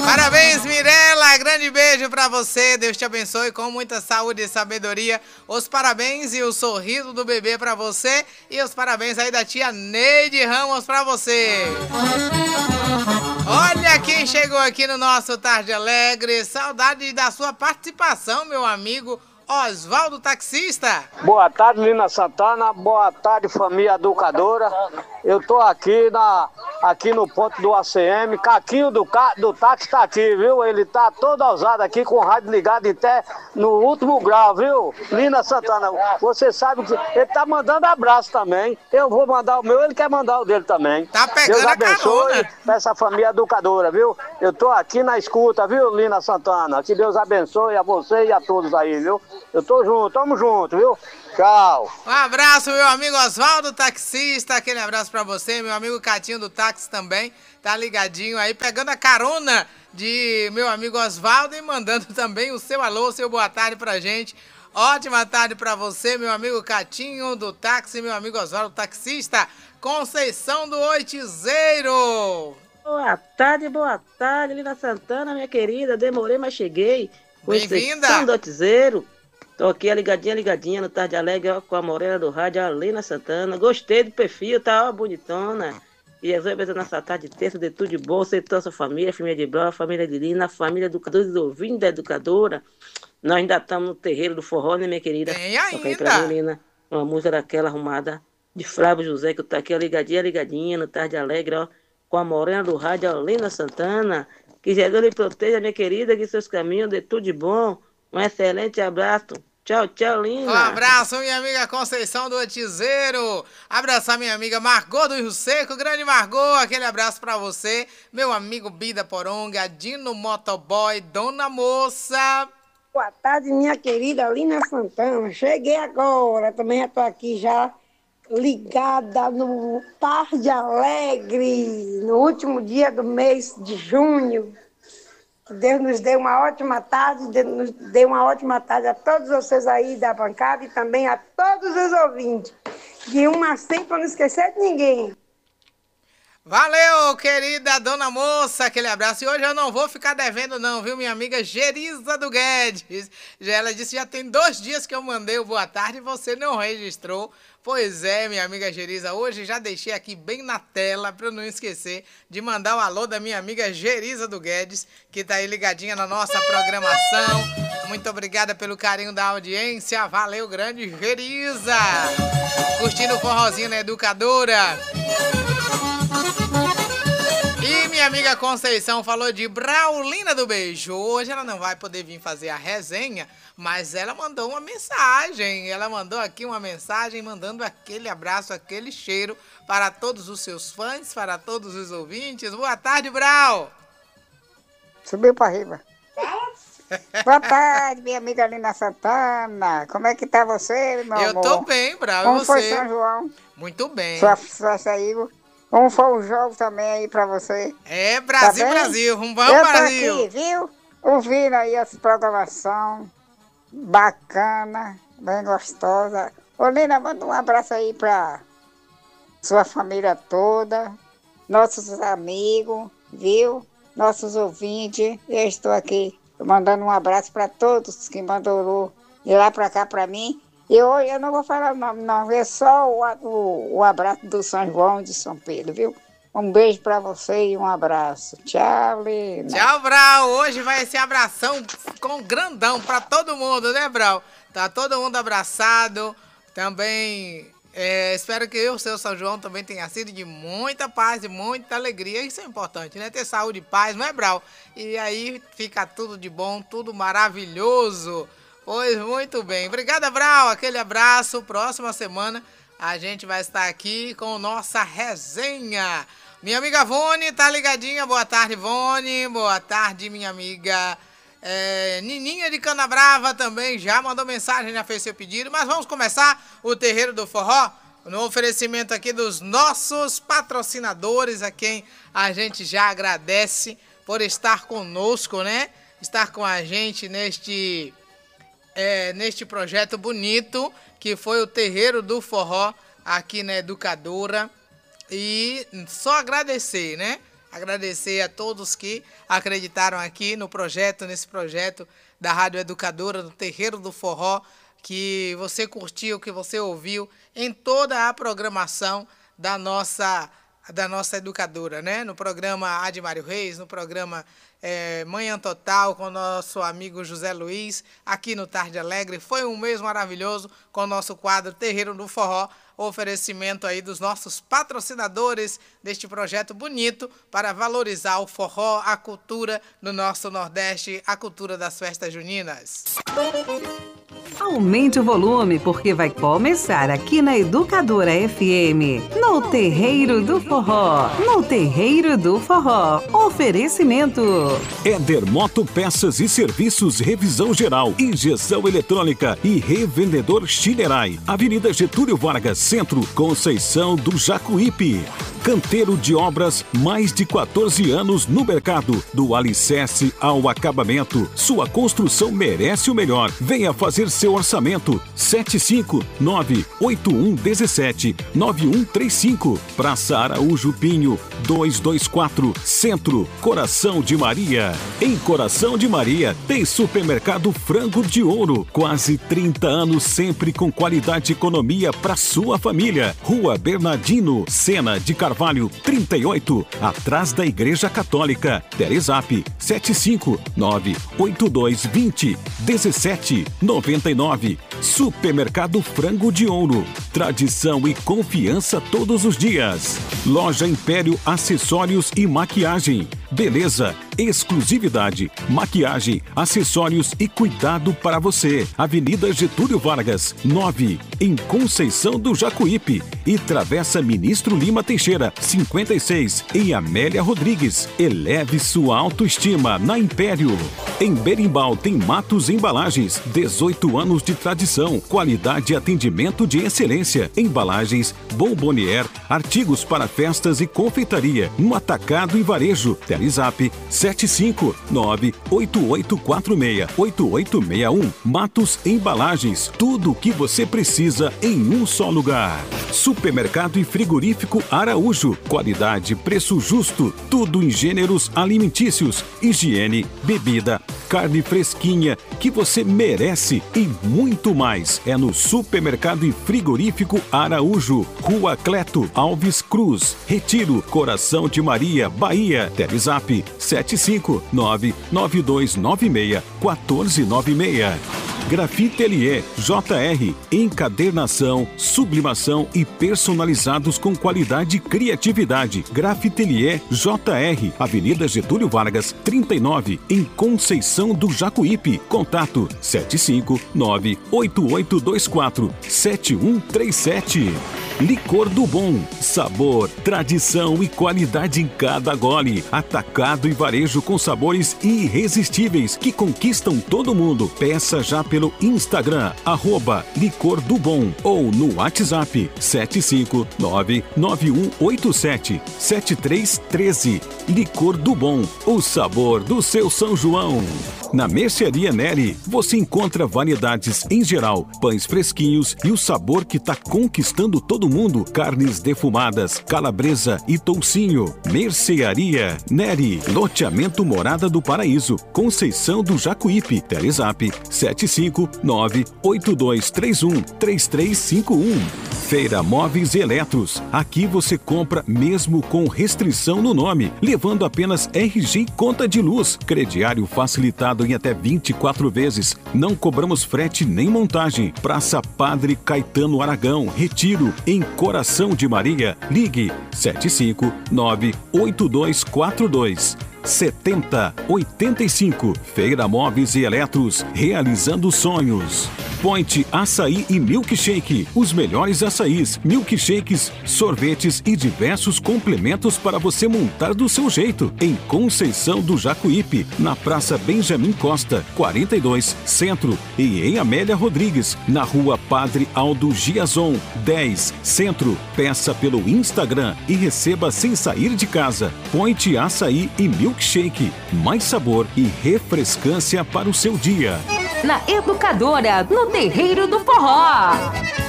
Parabéns, Mirela, grande beijo pra você, Deus te abençoe com muita saúde e sabedoria. Os parabéns e o sorriso do bebê pra você e os parabéns aí da tia Neide Ramos pra você. Olha quem chegou aqui no nosso Tarde Alegre, saudade da sua participação, meu amigo Oswaldo Taxista. Boa tarde, Lina Santana. Boa tarde, família educadora. Eu tô aqui no ponto do ACM. Caquinho do táxi tá aqui, viu? Ele tá todo ousado aqui com o rádio ligado até no último grau, viu? Lina Santana, você sabe que ele tá mandando abraço também. Eu vou mandar o meu, ele quer mandar o dele também. Tá pegando Deus abençoe essa família educadora, viu? Eu tô aqui na escuta, viu, Lina Santana? Que Deus abençoe a você e a todos aí, viu? Eu tô junto, tamo junto, viu? Tchau. Um abraço, meu amigo Oswaldo Taxista, aquele abraço pra você, meu amigo Catinho do Táxi também, tá ligadinho aí, pegando a carona de meu amigo Oswaldo e mandando também o seu alô, o seu boa tarde pra gente. Ótima tarde pra você, meu amigo Catinho do Táxi, meu amigo Oswaldo Taxista, Conceição do Oitizeiro. Boa tarde, Lina Santana, minha querida, demorei, mas cheguei. Bem-vinda. Conceição do Oitizeiro. Tô aqui ligadinha no Tarde Alegre, ó, com a morena do rádio, a Lina Santana. Gostei do perfil, tá ó, bonitona. E Jesus abençoe nessa tarde de terça, de tudo de bom. Você e toda a sua família, família de Brau, família de Lina, a família educadores, ouvintes da educadora. Nós ainda estamos no terreiro do forró, né, minha querida? Tem ainda. Toca aí pra mim, Lina, uma música daquela arrumada de Flávio José, que eu tô aqui, ó, ligadinha no Tarde Alegre, ó, com a morena do rádio, a Lina Santana. Que Jesus lhe proteja, minha querida, que seus caminhos de tudo de bom. Um excelente abraço. Tchau, Lina. Um abraço, minha amiga Conceição do Oitizeiro. Abraçar minha amiga Margot do Rio Seco. Grande Margot, aquele abraço pra você. Meu amigo Bida Poronga, Dino Motoboy, Dona Moça. Boa tarde, minha querida Lina Santana. Cheguei agora, também já tô aqui já ligada no Tarde Alegre, no último dia do mês de junho. Que Deus nos dê uma ótima tarde, nos dê uma ótima tarde a todos vocês aí da bancada e também a todos os ouvintes. De uma assim para não esquecer de ninguém. Valeu, querida Dona Moça, aquele abraço. E hoje eu não vou ficar devendo não, viu, minha amiga Geriza do Guedes. Ela disse que já tem 2 dias que eu mandei o boa tarde e você não registrou. Pois é, minha amiga Geriza, hoje já deixei aqui bem na tela para eu não esquecer de mandar o alô da minha amiga Geriza do Guedes, que tá aí ligadinha na nossa programação. Muito obrigada pelo carinho da audiência. Valeu, grande Geriza. Curtindo o forrozinho na educadora. E minha amiga Conceição falou de Braulina do Beijo. Hoje ela não vai poder vir fazer a resenha, mas ela mandou uma mensagem. Ela mandou aqui uma mensagem mandando aquele abraço, aquele cheiro para todos os seus fãs, para todos os ouvintes. Boa tarde, Brau. Subiu para arriba. Boa tarde, minha amiga Lina Santana. Como é que tá você, meu amor? Eu tô bem, Brau. Como e você? foi São João? Muito bem. Sua saída. Como foi o jogo também aí pra você? É, Brasil, tá Brasil. Vamos, eu Brasil. Tô aqui, viu? Ouvindo aí essa programação bacana, bem gostosa. Ô, Lina, manda um abraço aí pra sua família toda, nossos amigos, viu? Nossos ouvintes. Eu estou aqui mandando um abraço pra todos que mandou de lá pra cá pra mim. E hoje eu não vou falar o nome, não. É só o abraço do São João de São Pedro, viu? Um beijo pra você e um abraço. Tchau, Lina. Tchau, Brau. Hoje vai esse abração com grandão pra todo mundo, né, Brau? Tá todo mundo abraçado. Também espero que o seu São João também tenha sido de muita paz e muita alegria. Isso é importante, né? Ter saúde e paz, não é, Brau? E aí fica tudo de bom, tudo maravilhoso. Pois muito bem. Obrigada, Brau. Aquele abraço. Próxima semana a gente vai estar aqui com nossa resenha. Minha amiga Vone tá ligadinha. Boa tarde, Vone. Boa tarde, minha amiga Nininha de Canabrava também. Já mandou mensagem, já fez seu pedido. Mas vamos começar o Terreiro do Forró no oferecimento aqui dos nossos patrocinadores, a quem a gente já agradece por estar conosco, né? Estar com a gente neste projeto bonito que foi o Terreiro do Forró aqui na Educadora. E só agradecer, né? Agradecer a todos que acreditaram aqui no projeto, nesse projeto da Rádio Educadora, do Terreiro do Forró, que você curtiu, que você ouviu em toda a programação da nossa educadora, né? No programa Admário Reis, no programa Manhã Total, com o nosso amigo José Luiz, aqui no Tarde Alegre. Foi um mês maravilhoso com o nosso quadro Terreiro do Forró, oferecimento aí dos nossos patrocinadores deste projeto bonito para valorizar o forró, a cultura do nosso Nordeste, a cultura das festas juninas. Aumente o volume, porque vai começar aqui na Educadora FM, no Terreiro do Forró. No Terreiro do Forró. Oferecimento. Éder Moto Peças e Serviços, revisão geral, injeção eletrônica e revendedor Chinerai. Avenida Getúlio Vargas, Centro, Conceição do Jacuípe. Canteiro de Obras, mais de 14 anos no mercado. Do alicerce ao acabamento, sua construção merece o melhor. Venha fazer seu orçamento. 759-8117-9135. Praça Araújo Pinho, 224, Centro, Coração de Maria. Em Coração de Maria, tem Supermercado Frango de Ouro. Quase 30 anos, sempre com qualidade e economia para sua família. Rua Bernardino Sena de Carvalho, 38, atrás da Igreja Católica. Telezap 759-8220-1799. Supermercado Frango de Ouro. Tradição e confiança todos os dias. Loja Império Acessórios e Maquiagem. Beleza, exclusividade, maquiagem, acessórios e cuidado para você. Avenida Getúlio Vargas, 9, em Conceição do Jacuípe. E Travessa Ministro Lima Teixeira, 56, em Amélia Rodrigues. Eleve sua autoestima na Império. Em Berimbau tem Matos Embalagens, 18 anos de tradição, qualidade e atendimento de excelência. Embalagens, bombonier, artigos para festas e confeitaria, no atacado e varejo. Telezap 759-8846-8861. Matos Embalagens, tudo o que você precisa em um só lugar. Supermercado e Frigorífico Araújo, qualidade, preço justo, tudo em gêneros alimentícios, higiene, bebida, carne fresquinha que você merece e muito mais. É no Supermercado e Frigorífico Araújo, Rua Cleto Alves Cruz, Retiro, Coração de Maria, Bahia. Telezap 759-9296-1496. Grafitelier JR, encadernação, sublimação e personalizados com qualidade e criatividade. Grafitelier JR, Avenida Getúlio Vargas, 39, em Conceição do Jacuípe. Contato 759-8824-7137. Licor do Bom, sabor, tradição e qualidade em cada gole. Atacado e varejo com sabores irresistíveis que conquistam todo mundo. Peça já pelo Instagram, @Licor do Bom, ou no WhatsApp 759-9187-7313. Licor do Bom, o sabor do seu São João. Na Mercearia Neri, você encontra variedades em geral, pães fresquinhos e o sabor que tá conquistando todo mundo. Carnes defumadas, calabresa e toucinho. Mercearia Neri, loteamento Morada do Paraíso, Conceição do Jacuípe. Telezap 759-8231-3351. Feira Móveis e Eletros. Aqui você compra mesmo com restrição no nome, levando apenas RG e conta de luz. Crediário facilitado em até 24 vezes. Não cobramos frete nem montagem. Praça Padre Caetano Aragão, Retiro, em Coração de Maria. Ligue 759-8242-7085. Feira Móveis e Eletros, realizando sonhos. Point Açaí e Milkshake. Os melhores açaís, milkshakes, sorvetes e diversos complementos para você montar do seu jeito. Em Conceição do Jacuípe, na Praça Benjamin Costa, 42, Centro. E em Amélia Rodrigues, na Rua Padre Aldo Giazon, 10, Centro. Peça pelo Instagram e receba sem sair de casa. Point Açaí e Milkshake. Mais sabor e refrescância para o seu dia. Na Educadora, no Terreiro do Forró.